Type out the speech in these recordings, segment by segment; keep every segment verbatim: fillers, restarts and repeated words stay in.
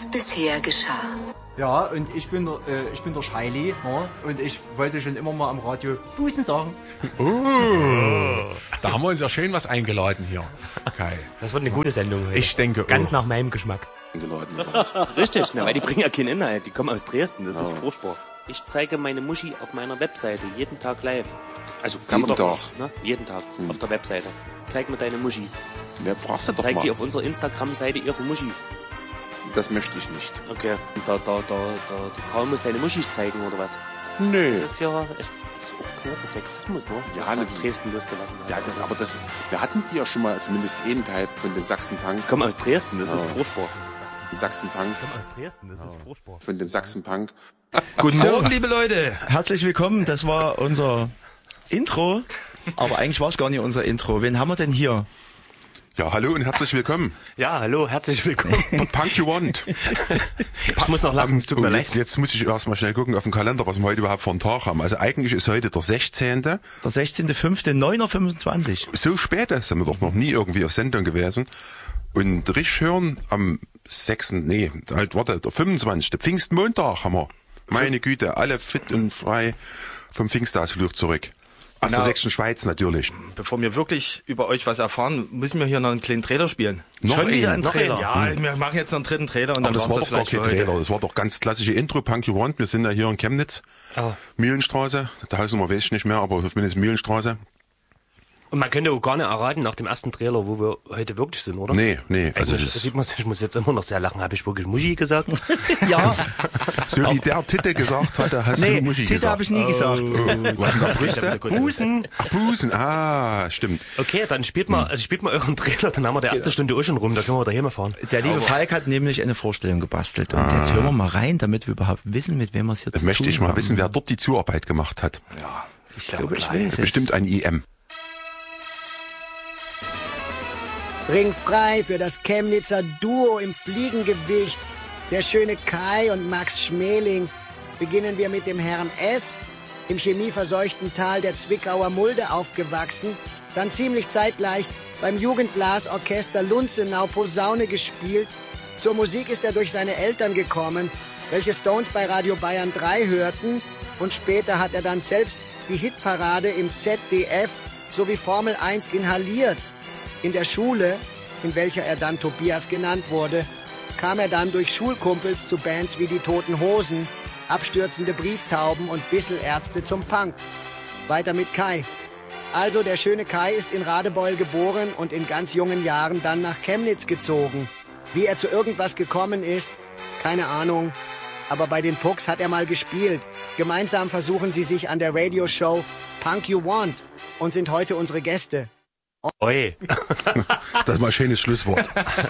was bisher geschah. Ja, und ich bin der, äh, ich bin der Scheili, ja, und ich wollte schon immer mal am Radio Busen sagen. Oh, da haben wir uns ja schön was eingeladen hier, Kai. Das wird eine gute Sendung heute. Ich denke Ganz auch. nach meinem Geschmack. Eingeladen. Richtig, na, weil die bringen ja keinen Inhalt, die kommen aus Dresden, das Ja. ist furchtbar. Ich zeige meine Muschi auf meiner Webseite jeden Tag live. Also kann Jeden man doch, Tag? ne? Jeden Tag Hm. auf der Webseite. Zeig mir deine Muschi. Ja, fragst du doch Zeig mal. die auf unserer Instagram-Seite ihre Muschi. Das möchte ich nicht. Okay. Und der, der, der, der, der Karl muss seine Muschis zeigen, oder was? Nee. Das ist ja, ist, ist auch purer Sexismus, ne? Ja, Was ne, da Dresden losgelassen hat. Ja, das, aber das, wir hatten die ja schon mal, zumindest einen Teil von den Sachsen-Punk. Komm aus Dresden, das Ja. ist furchtbar. Sachsen-Punk. Komm aus Dresden, das ist furchtbar. Von den Sachsen-Punk. Guten Morgen, liebe Leute. Herzlich willkommen, das war unser Intro, aber eigentlich war es gar nicht unser Intro. Wen haben wir denn hier? Ja, hallo und herzlich willkommen. Ja, hallo, herzlich willkommen. Punk You Want. Ich muss noch lachen, es tut Oh, mir jetzt, leid. jetzt muss ich erstmal schnell gucken auf den Kalender, was wir heute überhaupt für einen Tag haben. Also eigentlich ist heute der sechzehnte Der sechzehnter fünfter neun Uhr fünfundzwanzig. So spät ist, sind wir doch noch nie irgendwie auf Sendung gewesen. Und richtig hören am sechsten nee, halt, warte, der fünfundzwanzigste Pfingstmontag haben wir. Meine Güte, alle fit und frei vom Pfingstausflug zurück. Aus Genau. der sächsischen Schweiz natürlich. Bevor wir wirklich über euch was erfahren, müssen wir hier noch einen kleinen Trailer spielen. Noch Schon wieder einen. ein Trailer. Ja, wir machen jetzt noch einen dritten Trailer und Aber dann das war's war doch gar vielleicht kein für heute. Trailer, das war doch ganz klassische Intro, Punk You Want. Wir sind ja hier in Chemnitz, Ah. Mühlenstraße, da heißen wir, weiß ich nicht mehr, aber zumindest Mühlenstraße. Und man könnte auch gar nicht erraten nach dem ersten Trailer, wo wir heute wirklich sind, oder? Nee, nee, also Eigentlich, das sieht man, ich muss jetzt immer noch sehr lachen. Habe ich wirklich Muschi gesagt? Ja, so wie der Titte gesagt hatte, hast nee, du Muschi Titel gesagt. habe ich nie gesagt. Oh, was sind da Brüste? Busen. Ach, Busen, ah, stimmt. Okay, dann spielt mal, also spielt mal euren Trailer, dann haben wir die erste Stunde auch schon rum, da können wir daheim fahren. Der liebe Falk hat nämlich eine Vorstellung gebastelt. Und jetzt hören wir mal rein, damit wir überhaupt wissen, mit wem wir es hier Das zu möchte tun ich mal haben. wissen, wer dort die Zuarbeit gemacht hat. Ja, ich glaube, ich gleich. weiß es. Bestimmt ein I M. Ringfrei für das Chemnitzer Duo im Fliegengewicht. Der schöne Kai und Max Schmeling. Beginnen wir mit dem Herrn S., im chemieverseuchten Tal der Zwickauer Mulde aufgewachsen, dann ziemlich zeitgleich beim Jugendblasorchester Lunzenau Posaune gespielt. Zur Musik ist er durch seine Eltern gekommen, welche Stones bei Radio Bayern drei hörten, und später hat er dann selbst die Hitparade im Z D F sowie Formel eins inhaliert. In der Schule, in welcher er dann Tobias genannt wurde, kam er dann durch Schulkumpels zu Bands wie die Toten Hosen, abstürzende Brieftauben und Bisselärzte zum Punk. Weiter mit Kai. Also der schöne Kai ist in Radebeul geboren und in ganz jungen Jahren dann nach Chemnitz gezogen. Wie er zu irgendwas gekommen ist, keine Ahnung. Aber bei den Pucks hat er mal gespielt. Gemeinsam versuchen sie sich an der Radioshow Punk You Want und sind heute unsere Gäste. Oi. Das ist mal ein schönes Schlusswort.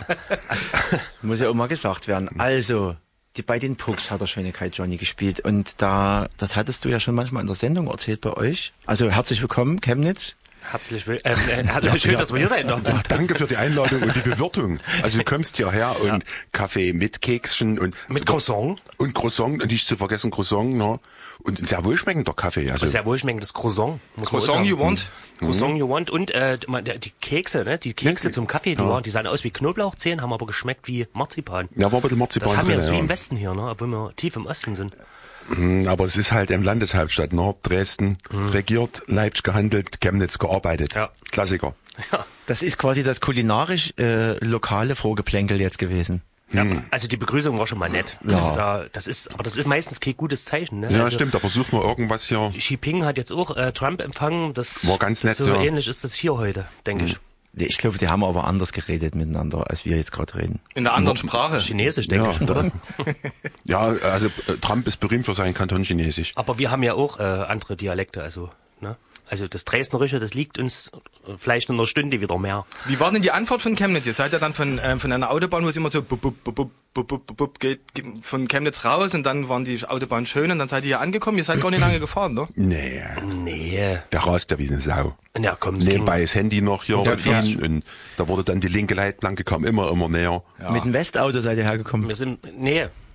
Muss ja auch mal gesagt werden. Also, die, bei den Pucks hat der schöne Kai Johnny gespielt. Und da, das hattest du ja schon manchmal in der Sendung erzählt bei euch. Also herzlich willkommen, Chemnitz. Herzlich willkommen. Ähm, äh, schön, Ja, dass wir hier sein dürfen. ja, danke für die Einladung und die Bewirtung. Also du kommst hierher und Kaffee mit Kekschen und Mit Croissant. und Croissant und nicht zu vergessen Croissant, ne? Und ein sehr wohlschmeckender Kaffee. Also Sehr wohlschmeckendes Croissant. Muss man auch Croissant sagen. you want? Croissant you want. Und äh, die Kekse, ne? Die Kekse Ja, zum Kaffee, die, ja. waren, die sahen aus wie Knoblauchzehen, haben aber geschmeckt wie Marzipan. ja, war ein bisschen Marzipan Das haben wir drin, jetzt wie ja. im Westen hier, ne? Obwohl wir tief im Osten sind. Hm, Aber es ist halt im Landeshauptstadt, ne? Dresden regiert, Leipzig gehandelt, Chemnitz gearbeitet. Ja. Klassiker. Ja. Das ist quasi das kulinarisch äh, lokale Vorgeplänkel jetzt gewesen. Ja, also die Begrüßung war schon mal nett. Ja. Also da, das ist, aber das ist meistens kein gutes Zeichen. Ne? Ja, also, stimmt, da versucht man irgendwas hier. Xi Jinping hat jetzt auch äh, Trump empfangen. Das War ganz nett, so ja. ähnlich ist das hier heute, denke ich. Ich glaube, die haben aber anders geredet miteinander, als wir jetzt gerade reden. In der anderen Sprache. Chinesisch, denke Ja, ich, oder? ja, also äh, Trump ist berühmt für seinen Kanton Chinesisch. Aber wir haben ja auch äh, andere Dialekte, also ne? Also das Dresdnerische, das liegt uns äh, vielleicht in einer Stunde wieder mehr. Wie war denn die Antwort von Chemnitz? Ihr seid ja dann von, ähm, von einer Autobahn, wo es immer so bup, bup, bup, bup, bup, bup, bup, geht, geht von Chemnitz raus und dann waren die Autobahnen schön und dann seid ihr hier angekommen. Ihr seid gar nicht lange gefahren, ne? Nee, Nee. der rast ja wie eine Sau. Ja, komm, es ging. Nebenbei das Handy noch hier Ja, und, ja. und da wurde dann die linke Leitplanke kam immer, immer näher. Mit dem Westauto seid ihr hergekommen. Wir sind, nee,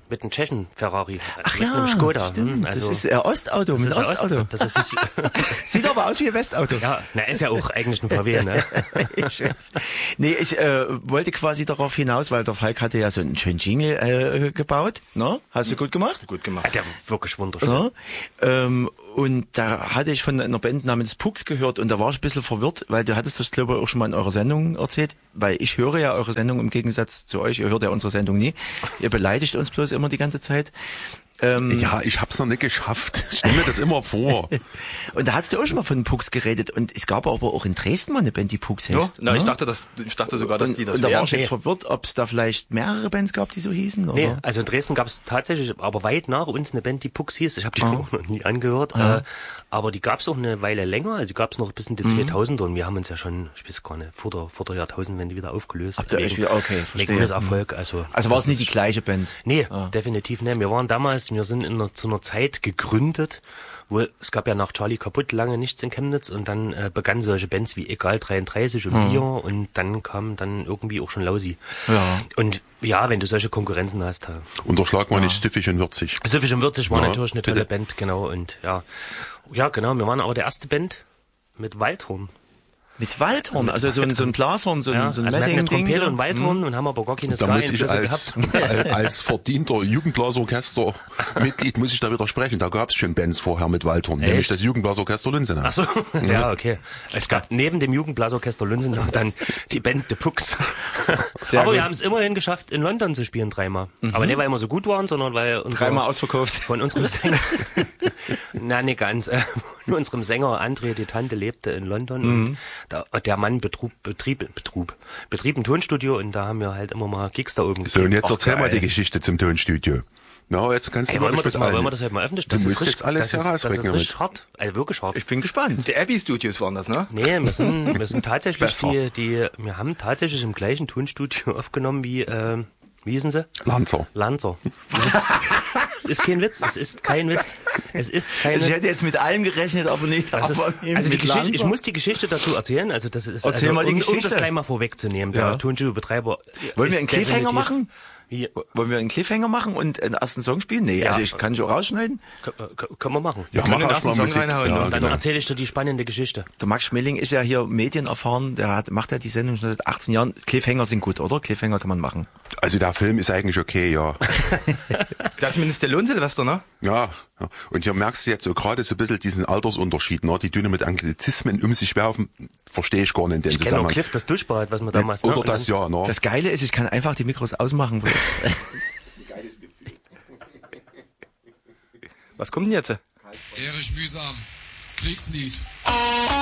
mit einem Tschechen Ferrari. Ach mit ja, einem Skoda. stimmt. Hm, also, das ist äh, Ostauto, das mit ist ein Ostauto. Ost, das ist, Sieht aber aus wie ein Westauto. ja, na, ist ja auch eigentlich ein V W, ne? Ich weiß. Nee, ich äh, wollte quasi darauf hinaus, weil der Falk hatte ja so einen schönen Jingle äh, gebaut. Ne? Hast du gut gemacht? Gut gemacht. Hat ja wirklich wunderschön. Ja, ähm, und da hatte ich von einer Band namens Pucks gehört und da war ich ein bisschen verwirrt, weil du hattest das, glaube ich, auch schon mal in eurer Sendung erzählt, weil ich höre ja eure Sendung im Gegensatz zu euch, ihr hört ja unsere Sendung nie. Ihr beleidigt uns bloß immer die ganze Zeit. Ähm, Ja, ich hab's noch nicht geschafft. Ich stell mir das immer vor. und da hast du auch schon mal von Pucks geredet und es gab aber auch in Dresden mal eine Band, die Pucks Ja? heißt. Na, ich ne? dachte, dass, ich dachte sogar, dass und, die das und da war wären. ich jetzt Nee. verwirrt, ob es da vielleicht mehrere Bands gab, die so hießen, oder? Nee, also in Dresden gab es tatsächlich, aber weit nach uns eine Band, die Pucks hieß. Ich habe die Ah. auch noch nie angehört. Ah. Äh, aber die gab es auch eine Weile länger. Also die gab es noch bis in die zweitausender und wir haben uns ja schon, ich weiß gar nicht, vor der, vor der Jahrtausendwende wieder aufgelöst. Habt ihr euch wieder- okay, verstehe. Wegen Misserfolg. Also, Also war es nicht die gleiche Band? Nee, Ah. definitiv nicht. Wir waren damals, wir sind in einer, zu einer Zeit gegründet, wo es gab ja nach Charlie kaputt lange nichts in Chemnitz und dann äh, begannen solche Bands wie Egal dreiunddreißig und Mhm. Bier und dann kam dann irgendwie auch schon Lausi. Ja. Und ja, wenn du solche Konkurrenzen hast, da Unterschlag mal nicht Stiffig und Würzig. Süffig und Würzig war Ja, natürlich eine tolle bitte. Band, genau, und ja. Ja, genau, wir waren aber der erste Band mit Waldhorn. Mit Waldhorn, also so ein, so ein Blashorn, so ein, Ja, so ein also wir hatten eine Messingding. Trompete so. und Waldhorn und haben aber gar keine Da muss ich Ska-Einflüsse als, gehabt. als verdienter Jugendblasorchester-Mitglied muss ich da widersprechen. Da gab's schon Bands vorher mit Waldhorn, nämlich das Jugendblasorchester Lünsenau. Ach so, ja, okay. Es gab neben dem Jugendblasorchester Lünsenau dann die Band The Pucks. Sehr Aber gut. wir haben es immerhin geschafft, in London zu spielen dreimal. Aber nicht, weil wir so gut waren, sondern weil unser, Dreimal ausverkauft. von unserem Sänger, na nicht ganz, äh, von unserem Sänger André, die Tante, lebte in London und der, der Mann betrug, betrieb, betrug, betrieb ein Tonstudio und da haben wir halt immer mal Gigs da oben So, und jetzt Ach, erzähl mal geil. die Geschichte zum Tonstudio. Na, jetzt kannst du Ey, wollen wir wirklich das mit mal, allen- wollen wir das halt mal öffentlich? Du Das musst ist richtig, jetzt alles das ist, das herausbringen ist richtig damit. hart, also wirklich hart. Ich bin gespannt. Die Abbey Studios waren das, ne? Nee, wir sind, wir sind tatsächlich Besser. die, die, wir haben tatsächlich im gleichen Tonstudio aufgenommen wie, äh, wie hießen sie? Lanzer. Lanzer. Das ist, es ist kein Witz, es ist kein Witz. Es ist kein Also ich Witz. hätte jetzt mit allem gerechnet, aber nicht. Das ist, aber eben also die mit Geschichte, ich Lanza. muss die Geschichte dazu erzählen, also das ist, Erzähl also, mal die um, um Geschichte. das gleich mal vorwegzunehmen, der Ja. Tonstudio-Betreiber. Wollen ist wir einen Cliffhanger definitiv- machen? Wie, Wollen wir einen Cliffhanger machen und einen ersten Song spielen? Nee, Ja. also ich kann ich auch rausschneiden. K- k- können wir machen. Ja, können mach den erst mal ersten Song Musik. reinhauen, Ja, und Dann genau. erzähle ich dir die spannende Geschichte. Der Max Schmeling ist ja hier medienerfahren, der hat, macht ja die Sendung schon seit achtzehn Jahren. Cliffhanger sind gut, oder? Cliffhanger kann man machen. Also der Film ist eigentlich okay, ja. Der hat zumindest der Lohn-Silvester, ne? Ja, ja. Und hier merkst du jetzt so gerade so ein bisschen diesen Altersunterschied, ne? Die Düne mit Anglizismen um sich werfen, verstehe ich gar nicht in dem Ich kenne auch Zusammenhang. Cliff, das Duschbad, was wir damals... ne? Oder Und das dann- ja, ne? Das Geile ist, ich kann einfach die Mikros ausmachen. Was kommt denn jetzt? Ehre mühsam. Kriegslied.